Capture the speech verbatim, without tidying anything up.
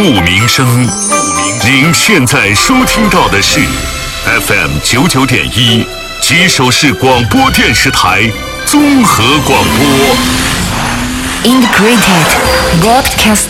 不鸣声。您现在收听到的是 F M 九九点一吉首市广播电视台综合广播。 Integrated Broadcasting